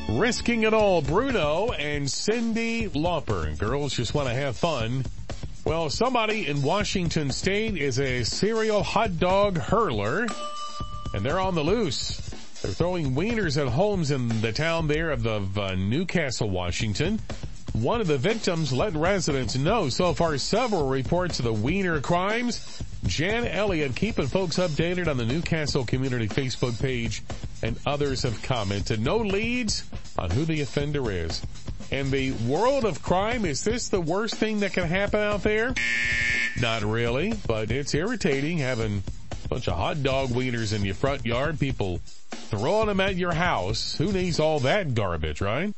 Risking It All, Bruno and Cyndi Lauper. And girls just want to have fun. Well, somebody in Washington State is a serial hot dog hurler, and they're on the loose. They're throwing wieners at homes in the town there of Newcastle, Washington. One of the victims let residents know. So far, several reports of the wiener crimes. Jan Elliott keeping folks updated on the Newcastle Community Facebook page, and others have commented. No leads on who the offender is. In the world of crime, is this the worst thing that can happen out there? Not really, but it's irritating having a bunch of hot dog wieners in your front yard, people throwing them at your house. Who needs all that garbage, right?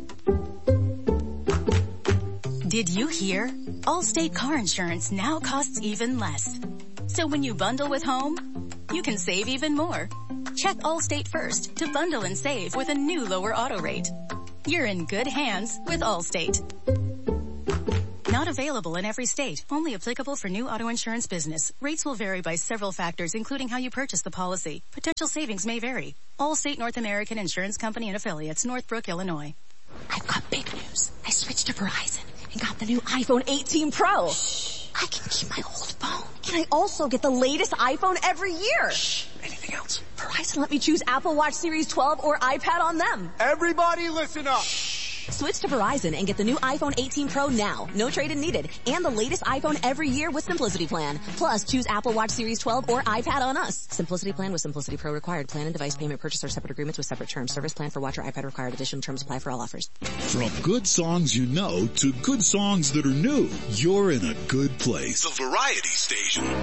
Did you hear? Allstate car insurance now costs even less. So when you bundle with home, you can save even more. Check Allstate first to bundle and save with a new lower auto rate. You're in good hands with Allstate. Not available in every state. Only applicable for new auto insurance business. Rates will vary by several factors, including how you purchase the policy. Potential savings may vary. Allstate North American Insurance Company and Affiliates, Northbrook, Illinois. I've got big news. I switched to Verizon and got the new iPhone 18 Pro. Shh. I can keep my old phone. And I also get the latest iPhone every year. Shh. Anything else? Verizon let me choose Apple Watch Series 12 or iPad on them. Everybody listen up. Shh. Switch to Verizon and get the new iPhone 18 Pro now. No trade-in needed. And the latest iPhone every year with Simplicity Plan. Plus, choose Apple Watch Series 12 or iPad on us. Simplicity Plan with Simplicity Pro required. Plan and device payment purchase are separate agreements with separate terms. Service plan for watch or iPad required. Additional terms apply for all offers. From good songs you know to good songs that are new, you're in a good place. The Variety Station.